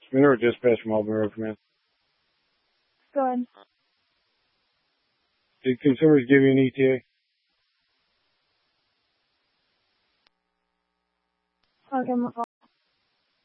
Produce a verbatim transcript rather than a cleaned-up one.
Mineral Dispatch from Auburn Road Command. Go ahead. Did consumers give you an E T A? I'll give them a call.